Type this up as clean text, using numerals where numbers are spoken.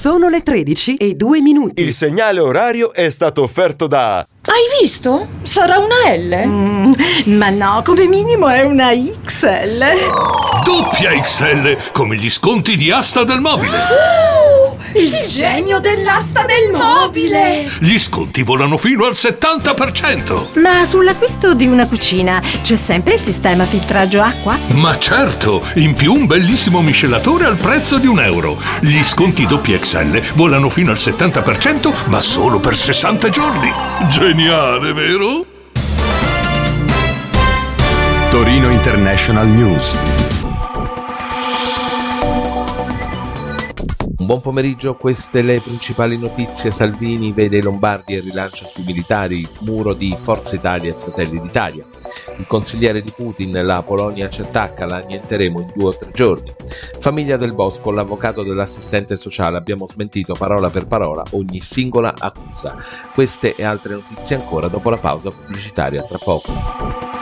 Sono le 13:02. Il segnale orario è stato offerto da... Hai visto? Sarà una L? Ma no, come minimo è una XL. Doppia XL, come gli sconti di Asta del Mobile. Il genio dell'asta del mobile! Gli sconti volano fino al 70%. Ma sull'acquisto di una cucina c'è sempre il sistema filtraggio acqua? Ma certo, in più un bellissimo miscelatore al prezzo di €1. Gli sconti doppia XL volano fino al 70%, ma solo per 60 giorni. Geniale, vero? Torino International News. Buon pomeriggio, queste le principali notizie. Salvini vede i lombardi e rilancia sui militari, muro di Forza Italia e Fratelli d'Italia. Il consigliere di Putin, la Polonia ci attacca, la annienteremo in 2 o 3 giorni. Famiglia del Bosco, l'avvocato dell'assistente sociale, abbiamo smentito parola per parola ogni singola accusa. Queste e altre notizie ancora dopo la pausa pubblicitaria, tra poco.